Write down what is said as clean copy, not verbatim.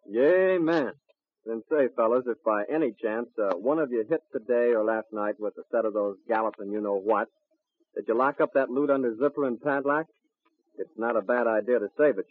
Amen. Then say, fellas, if by any chance one of you hit today or last night with a set of those galloping you-know-what, did you lock up that loot under zipper and padlock? It's not a bad idea to save it.